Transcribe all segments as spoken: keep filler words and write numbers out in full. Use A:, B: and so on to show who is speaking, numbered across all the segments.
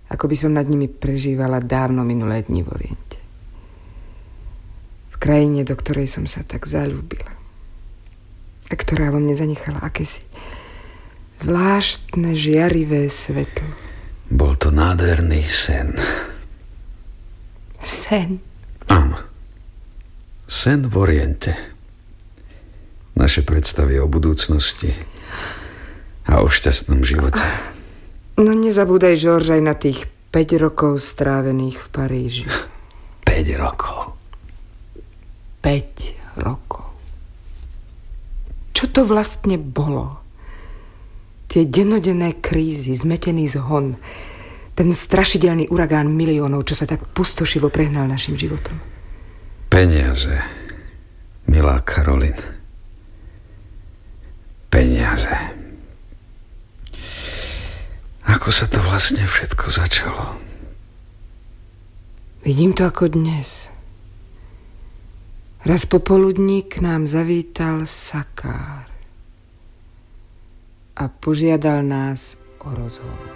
A: ako by som nad nimi prežívala dávno minulé dni v Oriente. V krajine, do ktorej som sa tak zaľúbila. A ktorá vo mne zanechala akési zvláštne žiarivé svetlo.
B: Bol to nádherný sen.
A: Sen?
B: Áno. Sen v Oriente. Naše predstavy o budúcnosti a o šťastnom živote.
A: No nezabúdaj, George, aj na tých päť rokov strávených v Paríži.
B: päť rokov.
A: päť rokov. Čo to vlastne bolo? Tie dennodenné krízy, zmetený zhon, ten strašidelný uragán miliónov, čo sa tak pustošivo prehnal našim životom.
B: Peniaze, milá Karolín. Peniaze. Ako sa to vlastne všetko začalo?
A: Vidím to ako dnes. Raz popoludní k nám zavítal Sakár a požiadal nás o rozhovor.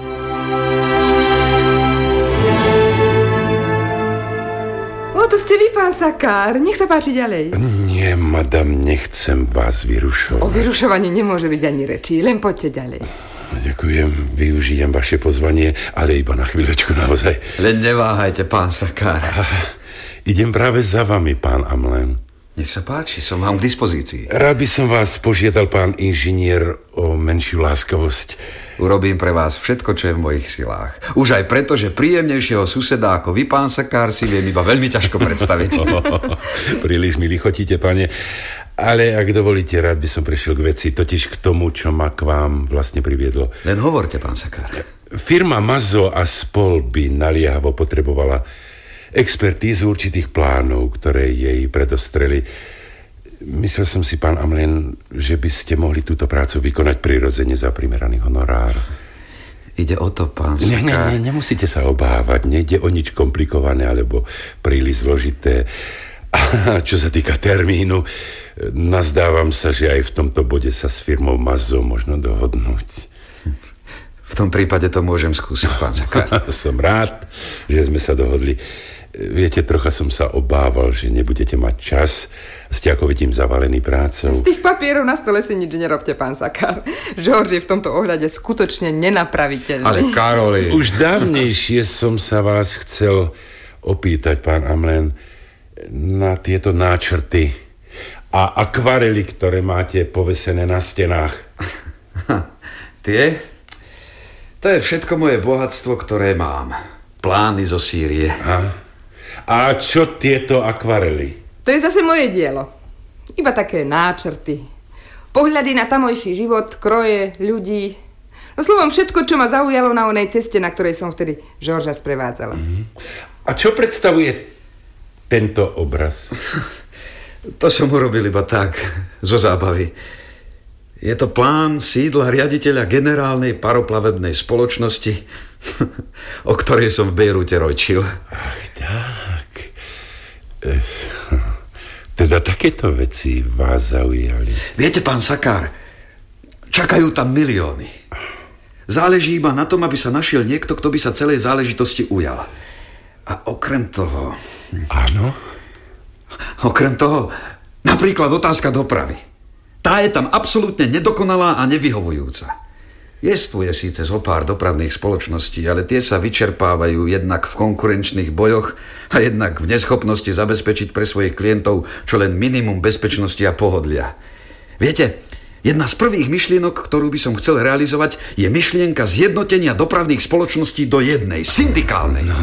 A: O, to ste vy, pán Sakár. Nech sa páči ďalej.
C: Nie, madam, nechcem vás vyrušovať.
A: O vyrušovaní nemôže byť ani reči. Len poďte ďalej.
C: Ďakujem, využijem vaše pozvanie, ale iba na chvíľočku naozaj.
B: Len neváhajte, pán Sakár.
C: Idem práve za vami, pán Amlen.
B: Nech sa páči, som vám k dispozícii.
C: Rád by som vás požiadal, pán inžinier, o menšiu láskavosť.
B: Urobím pre vás všetko, čo je v mojich silách. Už aj preto, že príjemnejšieho suseda ako vy, pán Sakár, si viem iba veľmi ťažko predstaviť.
C: Príliš mi lichotíte, pane. Ale ak dovolíte, rád by som prešiel k veci, totiž k tomu, čo ma k vám vlastne priviedlo.
B: Len hovorte, pán Sakár.
C: Firma Mazzo a spol by naliehavo potrebovala expertízu určitých plánov, ktoré jej predostreli. Myslel som si, pán Amlen, že by ste mohli túto prácu vykonať prirodzene za primeraný honorár.
B: Ide o to, pán Sakár.
C: Nie, nie, nie, nemusíte sa obávať. Nejde o nič komplikované alebo príliš zložité. A čo sa týka termínu, nazdávam sa, že aj v tomto bode sa s firmou Mazzo možno dohodnúť.
B: V tom prípade to môžem skúsiť, pán Sakár.
C: Som rád, že sme sa dohodli. Viete, trocha som sa obával, že nebudete mať čas. Ste, ako vidím, zavalený prácou.
A: Z tých papierov na stole si nič nerobte, pán Sakár. George je v tomto ohľade skutočne nenapraviteľný.
B: Ale Karolín...
C: Už dávnejšie som sa vás chcel opýtať, pán Amlen, na tieto náčrty a akvarely, ktoré máte povesené na stenách.
B: Tie? To je všetko moje bohatstvo, ktoré mám. Plány zo Sýrie.
C: A, a čo tieto akvarely?
A: To je zase moje dielo. Iba také náčrty. Pohľady na tamojší život, kroje, ľudí. No slovom všetko, čo ma zaujalo na onej ceste, na ktorej som vtedy Georgea sprevádzala. Mm-hmm.
C: A čo predstavuje tento obraz?
B: To som urobil iba tak, zo zábavy. Je to plán sídla riaditeľa generálnej paroplavebnej spoločnosti, o ktorej som v Bejrúte rojčil.
C: Ach, tak. Eh, teda takéto veci vás zaujali.
B: Viete, pán Sakár, čakajú tam milióny. Záleží iba na tom, aby sa našiel niekto, kto by sa celej záležitosti ujal. A okrem toho...
C: Áno?
B: Okrem toho, napríklad otázka dopravy. Tá je tam absolútne nedokonalá a nevyhovujúca. Jestvuje síce zo pár dopravných spoločností, ale tie sa vyčerpávajú jednak v konkurenčných bojoch a jednak v neschopnosti zabezpečiť pre svojich klientov čo len minimum bezpečnosti a pohodlia. Viete, jedna z prvých myšlienok, ktorú by som chcel realizovať, je myšlienka zjednotenia dopravných spoločností do jednej, syndikálnej.
C: No,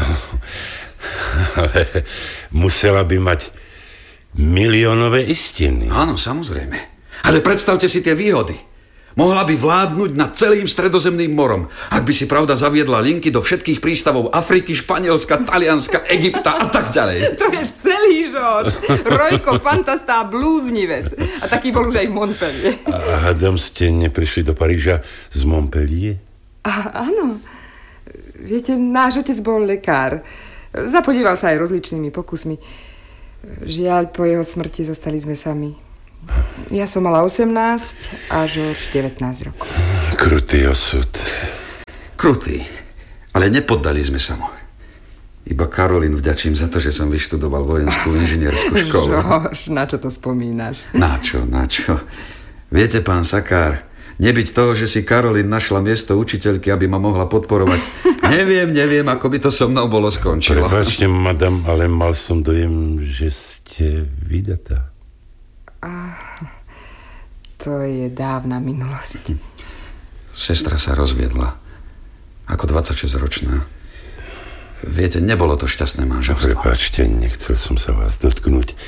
C: ale musela by mať miliónové istiny.
B: Áno, samozrejme. Ale predstavte si tie výhody. Mohla by vládnuť nad celým Stredozemným morom, ak by si pravda zaviedla linky do všetkých prístavov Afriky, Španielska, Talianska, Egypta a tak ďalej.
A: To je celý George. Rojko, fantastá, blúznivec. A taký bol už aj v Montpellier.
C: A hádam ste neprišli do Paríža z Montpellier?
A: A, áno. Viete, náš otec bol lekár. Zapodíval sa aj rozličnými pokusmi. Žiaľ, po jeho smrti zostali sme sami. Ja som mala osemnásť a George devätnásť rokov.
C: Krutý osud.
B: Krutý, Ale nepoddali sme sa mu. Iba Karolín vďačím za to, že som vyštudoval vojenskú inžinierskú školu.
A: Žorž, na čo to spomínaš?
B: Na čo, na čo? Viete, pán Sakár, nebyť toho, že si Karolín našla miesto učiteľky, aby ma mohla podporovať. Neviem, neviem, ako by to so mnou bolo skončilo.
C: Prepáčte, madam, ale mal som dojem, že ste vydatá.
A: Ah, to je dávna minulosť.
B: Sestra sa rozviedla. Ako dvadsaťšesťročná. Viete, nebolo to šťastné manželstvo.
C: Prepáčte, nechcel som sa vás dotknúť.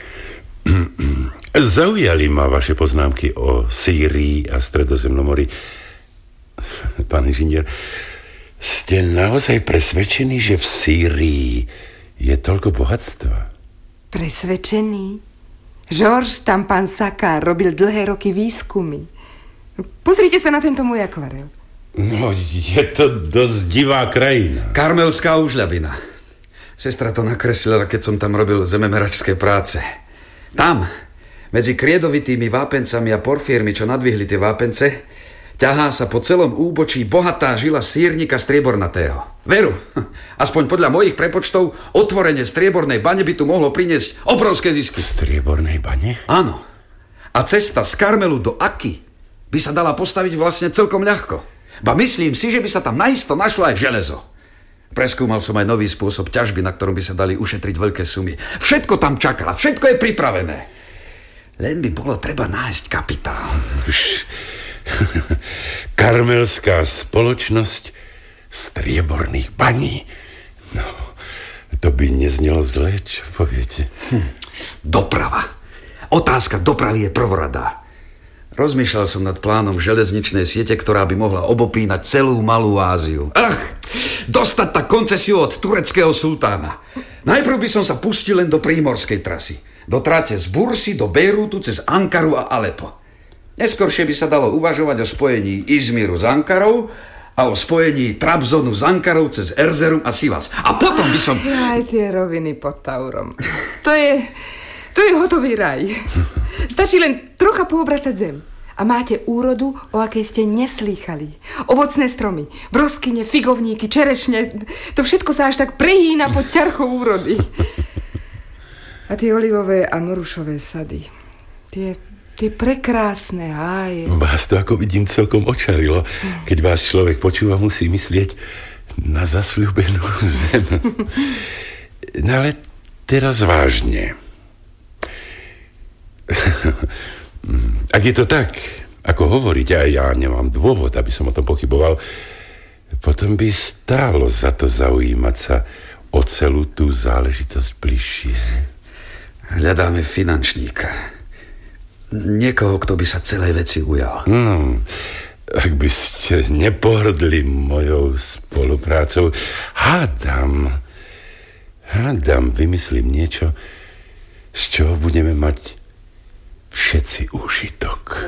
C: Zaujali ma vaše poznámky o Sýrii a Stredozemnomori. Pán inžinier, ste naozaj presvedčení, že v Sýrii je toľko bohatstva?
A: Presvedčený? Žorž, tam pán Sakár robil dlhé roky výskumy. Pozrite sa na tento môj akvarel.
C: No, je to dosť divá krajina.
B: Karmelská užľabina. Sestra to nakreslila, keď som tam robil zememeračské práce. Tam, medzi kriedovitými vápencami a porfírmi, čo nadvihli tie vápence, ťahá sa po celom úbočí bohatá žila sírnika striebornatého. Veru, aspoň podľa mojich prepočtov, otvorenie striebornej bane by tu mohlo priniesť obrovské zisky.
C: Striebornej bane?
B: Áno. A cesta z Karmelu do Aky by sa dala postaviť vlastne celkom ľahko. Ba myslím si, že by sa tam naisto našlo aj železo. Preskúmal som aj nový spôsob ťažby, na ktorom by sa dali ušetriť veľké sumy. Všetko tam čaká, všetko je pripravené. Len by bolo treba nájsť kapitál.
C: Karmelská spoločnosť strieborných baní. No, to by neznelo zle, čo poviete.
B: Hm. Doprava. Otázka dopravy je prvoradá. Rozmýšľal som nad plánom železničnej siete, ktorá by mohla obopínať celú Malú Áziu. Ach, dostať tak koncesiu od tureckého sultána. Najprv by som sa pustil len do prímorskej trasy. Do trate z Bursy do Bejrútu cez Ankaru a Alepo. Neskôršie by sa dalo uvažovať o spojení Izmiru s Ankarou a o spojení Trabzonu s Ankarou cez Erzurum a Sivas. A potom by som...
A: Aj tie roviny pod Taurom. To je... To je hotový raj. Stačí len trocha poobracať zem. A máte úrodu, o akej ste neslýchali. Ovocné stromy, broskyne, figovníky, čerešne. To všetko sa až tak prehýna pod ťarchou úrody. A tie olivové a morušové sady. Tie, tie prekrásne háje.
C: Vás to, ako vidím, celkom očarilo. Keď vás človek počúva, musí myslieť na zasľúbenú zem. No ale teraz vážne. Ak je to tak, ako hovoríte, a ja nemám dôvod, aby som o tom pochyboval, potom by stálo za to zaujímať sa o celú tú záležitosť bližšie.
B: Hľadáme finančníka. Niekoho, kto by sa celej veci ujal.
C: No, ak by ste nepohrdli mojou spoluprácou, hádam, hádam, vymyslím niečo, z čoho budeme mať všetci úžitok.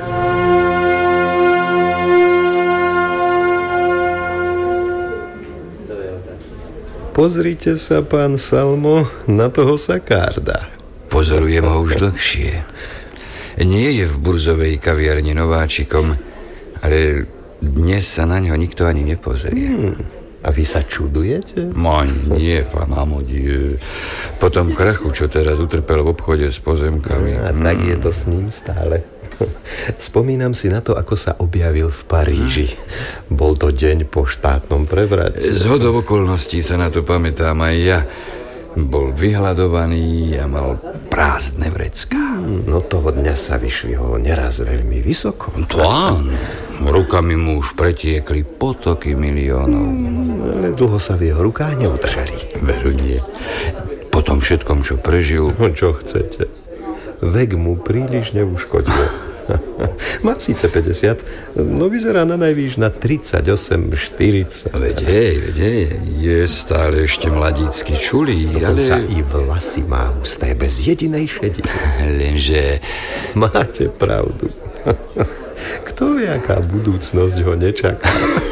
D: Pozrite sa, pán Salmo, na toho Sakárda.
E: Pozorujem ho už dlhšie. Nie je v burzovej kaviarni nováčikom, ale dnes sa na ňo nikto ani nepozrie.
D: Hmm. A vy sa čudujete?
E: No nie, pán Amodie. Po tom krachu, čo teraz utrpel v obchode s pozemkami.
D: A hmm. tak je to s ním stále. Spomínam si na to, ako sa objavil v Paríži. Bol to deň po štátnom prevrate.
E: Zhodou okolností sa na to pamätám aj ja. Bol vyhľadovaný a mal prázdne vrecká.
D: No toho dňa sa vyšvihol neraz veľmi vysoko.
E: To áno. Rukami mu už pretiekli potoky miliónov.
D: Ale dlho sa v jeho rukách neudržali.
E: Veru nie. Po tom všetkom, čo prežil...
D: No čo chcete? Vek mu príliš neuškodil. Má síce päťdesiat, no vyzerá na najvýš na tridsaťosem štyridsať.
E: Veď hej, veď hej, je stále ešte mladícky čulý,
D: dokonca
E: ale...
D: i vlasy má husté, bez jedinej šediny.
E: Lenže...
D: Máte pravdu. Kto vie, aká budúcnosť ho nečaká.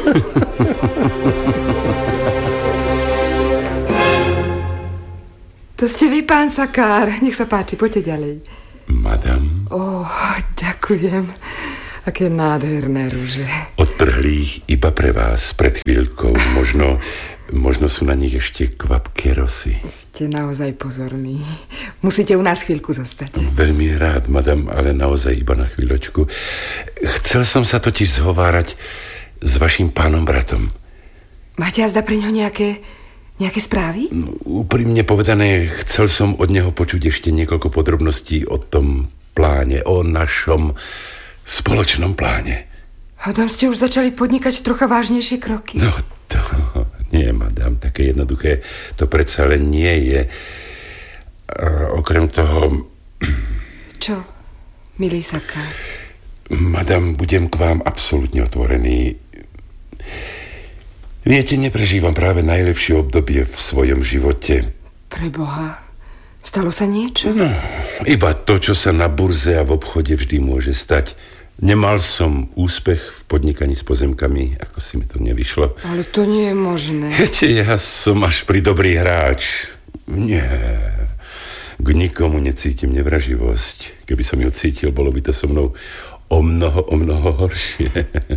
A: To ste vy, pán Sakár. Nech sa páči, poďte ďalej.
C: Madam.
A: Ó, oh, ďakujem. Aké nádherné rúže.
C: Odtrhli Videli ich iba pre vás pred chvíľkou. Možno, možno sú na nich ešte kvapky rosy.
A: Ste naozaj pozorní. Musíte u nás chvíľku zostať.
C: Veľmi rád, madam, ale naozaj iba na chvíľočku. Chcel som sa totiž zhovárať s vašim pánom bratom.
A: Máte azda pri ňo nejaké, nejaké správy?
C: No, úprimne povedané, chcel som od neho počuť ešte niekoľko podrobností o tom pláne, o našom spoločnom pláne.
A: Hádam, ste už začali podnikať trocha vážnejšie kroky.
C: No to nie, madam, také jednoduché to predsa len nie je. A okrem toho...
A: Čo, milý Sakár?
C: Madam, budem k vám absolútne otvorený. Viete, neprežívam práve najlepšie obdobie v svojom živote.
A: Preboha, stalo sa niečo?
C: No, iba to, čo sa na burze a v obchode vždy môže stať. Nemal som úspech v podnikaní s pozemkami, ako si mi to nevyšlo.
A: Ale to nie je možné.
C: Viete, ja som až pri dobrý hráč. Nie, k nikomu necítim nevraživosť. Keby som ju cítil, bolo by to so mnou o mnoho, o mnoho horšie.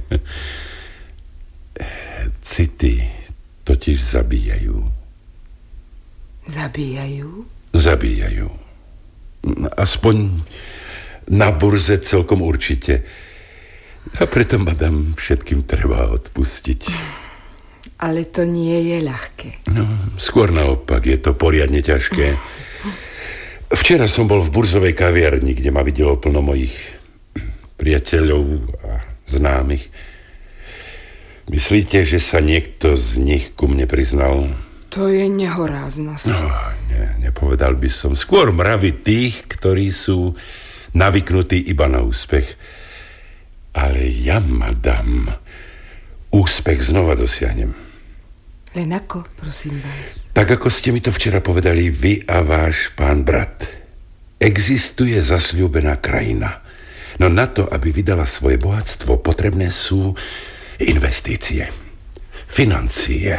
C: City totiž zabíjajú.
A: Zabíjajú?
C: Zabíjajú. Aspoň na burze celkom určite. A preto, madam, všetkým treba odpustiť.
A: Ale to nie je ľahké.
C: No, skôr naopak, je to poriadne ťažké. Včera som bol v burzovej kaviarni, kde ma videlo plno mojich priateľov a známych. Myslíte, že sa niekto z nich ku mne priznal?
A: To je nehoráznosť.
C: No, ne, nepovedal by som. Skôr mravy tých, ktorí sú navyknutí iba na úspech. Ale ja, madam, úspech znova dosiahnem.
A: Len ako, prosím vás?
C: Tak, ako ste mi to včera povedali vy a váš pán brat. Existuje zasľúbená krajina. No na to, aby vydala svoje bohatstvo, potrebné sú investície, financie,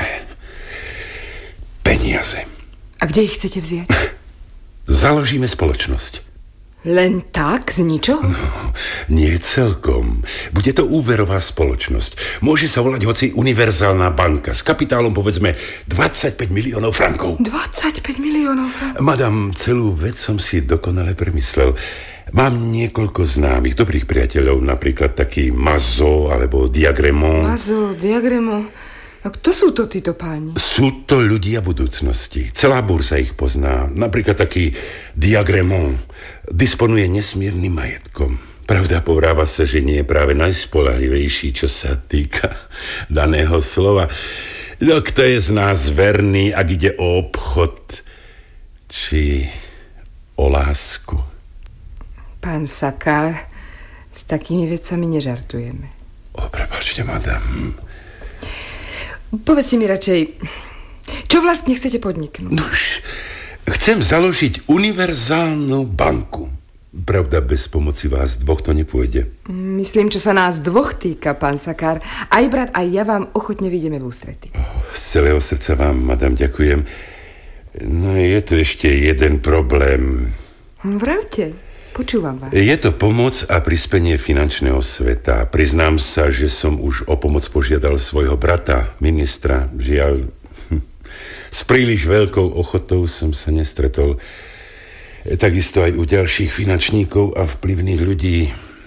C: peniaze.
A: A kde ich chcete vziať?
C: Založíme spoločnosť.
A: Len tak? Z ničoho?
C: No, nie celkom. Bude to úverová spoločnosť. Môže sa volať hoci univerzálna banka s kapitálom, povedzme, dvadsaťpäť miliónov frankov.
A: dvadsaťpäť miliónov frankov?
C: Madam, celú vec som si dokonale premyslel. Mám niekoľko známych, dobrých priateľov, napríklad taký Mazo alebo Diagremont.
A: Mazo, Diagremont. A kto sú to títo páni?
C: Sú to ľudia budúcnosti. Celá burza ich pozná. Napríklad taký Diagremont disponuje nesmiernym majetkom. Pravda, povráva sa, že nie je práve najspoľahlivejší, čo sa týka daného slova. No, kto je z nás verný, ak ide o obchod či o lásku?
A: Pán Sakár, s takými vecami nežartujeme.
C: O, prepáčte, madam.
A: Povedzte mi radšej, čo vlastne chcete podniknúť?
C: Nuž, chcem založiť univerzálnu banku. Pravda, bez pomoci vás dvoch to nepôjde.
A: Myslím, čo sa nás dvoch týka, pán Sakár. Aj brat, aj ja vám ochotne vidíme v ústrety.
C: Oh, z celého srdca vám, madam, ďakujem. No, je tu ešte jeden problém.
A: Vravte, počúvam vás.
C: Je to pomoc a prispenie finančného sveta. Priznám sa, že som už o pomoc požiadal svojho brata, ministra. Žiaľ, hm, s príliš veľkou ochotou som sa nestretol. Takisto aj u ďalších finančníkov a vplyvných ľudí.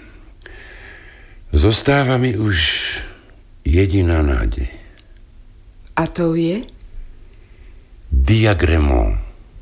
C: Zostáva mi už jediná nádej.
A: A to je?
C: Diagremont.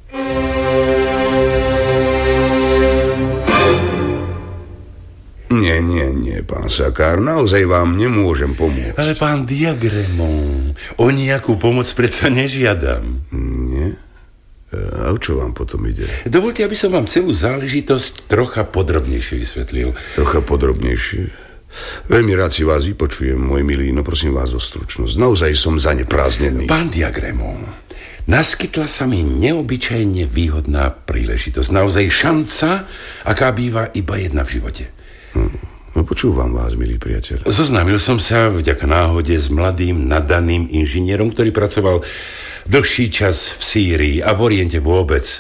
F: Nie, nie, nie, pán Sakár, naozaj vám nemôžem pomôcť.
C: Ale pán Diagremont, o nejakú pomoc predsa nežiadam.
F: Nie? A o čo vám potom ide?
C: Dovolte, aby som vám celú záležitosť trocha podrobnejšie vysvetlil.
F: Trocha podrobnejšie? Veľmi rád si vás vypočujem, môj milý, no prosím vás o stručnosť. Naozaj som zanepráznený.
C: Pán Diagremont, naskytla sa mi neobyčajne výhodná príležitosť. Naozaj šanca, aká býva iba jedna v živote.
F: Hm. No počúvam vás, milý priateľ.
C: Zoznámil som sa vďaka náhode s mladým, nadaným inžinierom, ktorý pracoval dlhší čas v Sýrii a v Oriente vôbec.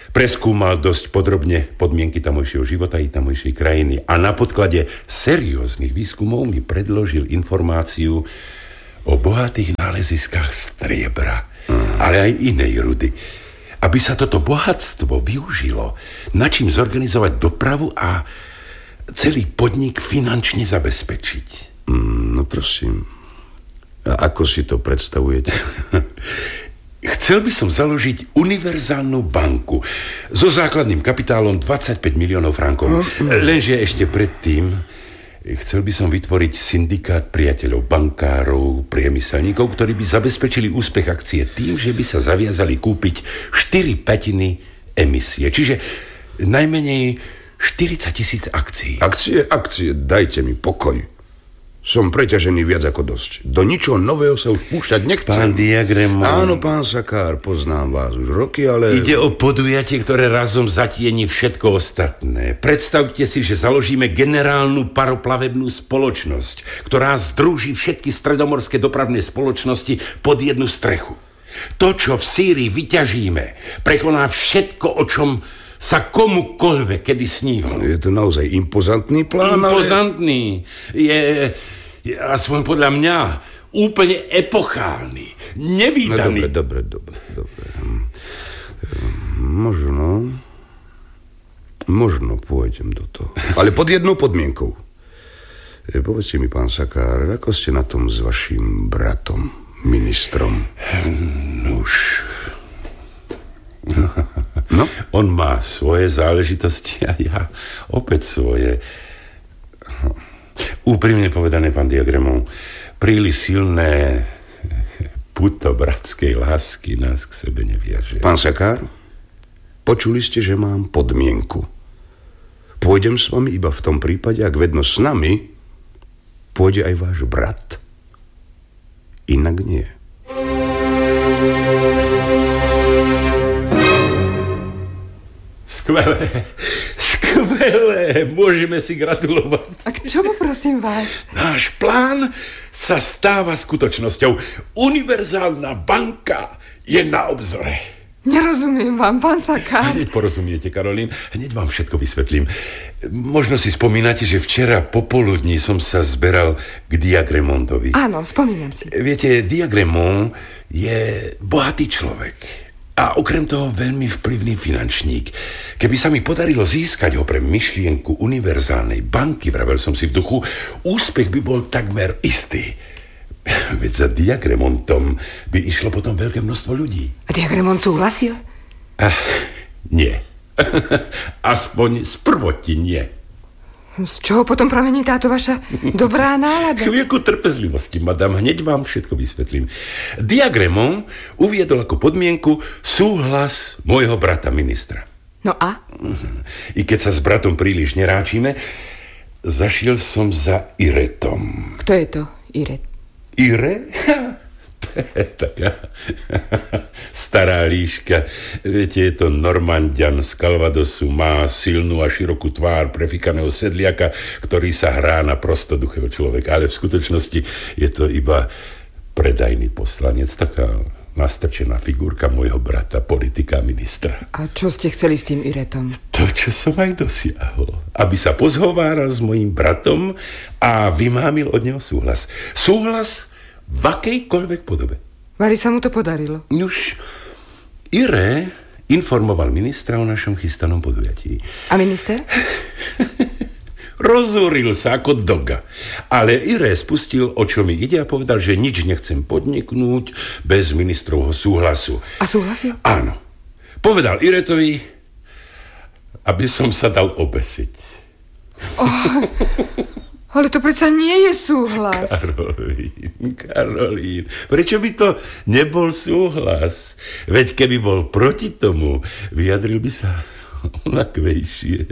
C: Preskúmal dosť podrobne podmienky tamojšieho života i tamojšej krajiny a na podklade serióznych výskumov mi predložil informáciu o bohatých náleziskách striebra, mm. ale aj inej rudy. Aby sa toto bohatstvo využilo, na čím zorganizovať dopravu a celý podnik finančne zabezpečiť.
F: Mm, no prosím, a ako si to predstavujete?
C: Chcel by som založiť univerzálnu banku so základným kapitálom dvadsaťpäť miliónov frankov. Mm. Lenže ešte predtým chcel by som vytvoriť syndikát priateľov bankárov, priemyselníkov, ktorí by zabezpečili úspech akcie tým, že by sa zaviazali kúpiť štyri pätiny emisie. Čiže najmenej štyridsať tisíc akcií.
F: Akcie, akcie, dajte mi pokoj. Som preťažený viac ako dosť. Do ničoho nového sa už púšťať nechcem.
C: Pán Diagremon.
F: Áno, pán Sakár, poznám vás už roky, ale...
C: Ide o podujatie, ktoré razom zatieni všetko ostatné. Predstavte si, že založíme generálnu paroplavebnú spoločnosť, ktorá združí všetky stredomorské dopravné spoločnosti pod jednu strechu. To, čo v Sýrii vyťažíme, prekoná všetko, o čom sa komukoľvek kedy snívalo.
F: Je to naozaj impozantný plán,
C: Impozantný. Ale... Je, je aspoň podľa mňa úplne epochálny. Nevídaný.
F: No dobre, dobre, dobre, dobre. Možno... Možno pôjdem do toho. Ale pod jednou podmienkou. E, povedzte mi, pán Sakár, ako ste na tom s vašim bratom, ministrom?
C: Nuž...
F: No?
C: On má svoje záležitosti a ja opäť svoje. Úprimne povedané, pán Diagremon, príliš silné puto bratskej lásky nás k sebe neviaže.
F: Pán Sakár, počuli ste, že mám podmienku. Pôjdem s vami iba v tom prípade, ak vedno s nami pôjde aj váš brat. Inak nie.
C: Skvelé, skvelé, môžeme si gratulovať.
A: A k čomu, prosím vás?
C: Náš plán sa stáva skutočnosťou. Univerzálna banka je na obzore.
A: Nerozumiem vám, pán Sakár.
C: Hneď porozumiete, Karolín, hneď vám všetko vysvetlím. Možno si spomínate, že včera popoludní som sa zberal k Diagremontovi.
A: Áno, spomínam si.
C: Viete, Diagremont je bohatý človek. A okrem toho veľmi vplyvný finančník. Keby sa mi podarilo získať ho pre myšlienku univerzálnej banky, vravel som si v duchu, úspech by bol takmer istý. Veď za Diagremontom by išlo potom veľké množstvo ľudí.
A: A Diagremont súhlasil?
C: Ah, nie. Aspoň z prvoti nie.
A: Z čoho potom pramení táto vaša dobrá nálada?
C: Chvíľku trpezlivosti, madam, hneď vám všetko vysvetlím. Diagremont uviedol ako podmienku súhlas môjho brata ministra.
A: No a?
C: I keď sa s bratom príliš neráčime, zašiel som za Iretom.
A: Kto je to, Iret?
C: Ire? To je taká stará líška. Viete, je to Normandian z Calvadosu. Má silnú a širokú tvár prefikaného sedliaka, ktorý sa hrá na prostoduchého človeka. Ale v skutočnosti je to iba predajný poslanec. Taká nastrčená figurka môjho brata, politika ministra.
A: A čo ste chceli s tým Iretom?
C: To, čo som aj dosiahol. Aby sa pozhováral s mojím bratom a vymámil od neho súhlas. Súhlas v akejkoľvek podobe.
A: Vari sa mu to podarilo.
C: Nuž, Ire informoval ministra o našom chystanom podujatí.
A: A minister?
C: Rozúril sa ako doga. Ale Ire spustil, o čo mi ide a povedal, že nič nechcem podniknúť bez ministrovho súhlasu.
A: A súhlasil?
C: Áno. Povedal Iretovi, aby som sa dal obesiť.
A: Oh, ale to predsa nie je súhlas.
C: Karolín, Karolín, prečo by to nebol súhlas? Veď keby bol proti tomu, vyjadril by sa onakvejšie.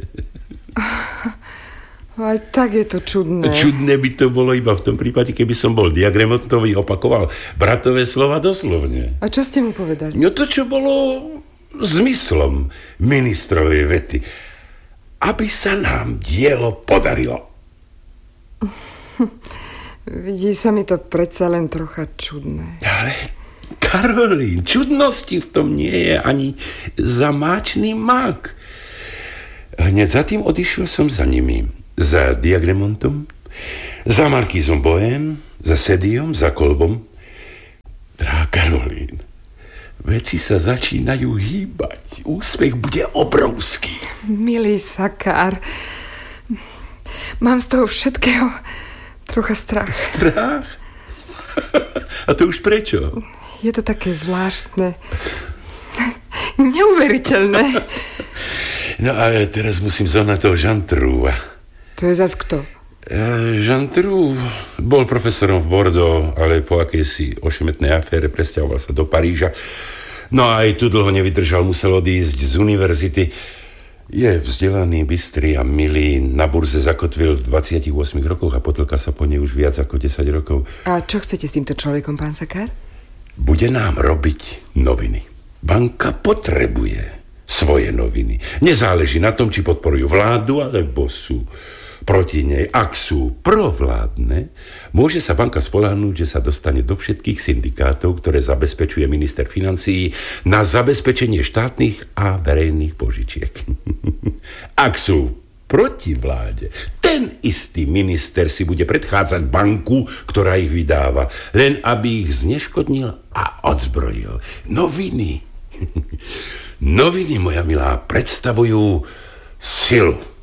A: Aj tak je to čudné.
C: Čudné by to bolo iba v tom prípade, keby som bol Diagremontovi opakoval bratové slova doslovne.
A: A čo ste mu povedali?
C: No to, čo bolo zmyslom ministrovej vety. Aby sa nám dielo podarilo.
A: Vidí sa mi to predsa len trocha čudné.
C: Ale Karolín, čudnosti v tom nie je ani zamáčný mak. Hneď za tým odišiel som za nimi. Za Diagremontom, za Markízom Bohén, za Sediom, za Kolbom. Drahá Karolín, veci sa začínajú hýbať. Úspech bude obrovský.
A: Milý Sakár, mám z toho všetkého trocha strach.
C: Strach? A to už prečo?
A: Je to také zvláštne. Neuveriteľné.
C: No a teraz musím zohnať toho Žantrúva.
A: To je zas kto?
C: Žantrú bol profesorom v Bordeaux, ale po akejsi ošemetnej afére presťahoval sa do Paríža. No a aj tu dlho nevydržal, musel odísť z univerzity. Je vzdelaný, bystrý a milý. Na burze zakotvil v dvadsiatich ôsmich rokoch a potlka sa po nej už viac ako desať rokov.
A: A čo chcete s týmto človekom, pán Sakár?
C: Bude nám robiť noviny. Banka potrebuje svoje noviny. Nezáleží na tom, či podporujú vládu, alebo sú proti nej. Ak sú provládne, môže sa banka spoľahnúť, že sa dostane do všetkých syndikátov, ktoré zabezpečuje minister financií na zabezpečenie štátnych a verejných požičiek. Ak sú proti vláde, ten istý minister si bude predchádzať banku, ktorá ich vydáva, len aby ich zneškodnil a odzbrojil. Noviny. Noviny, moja milá, predstavujú silu.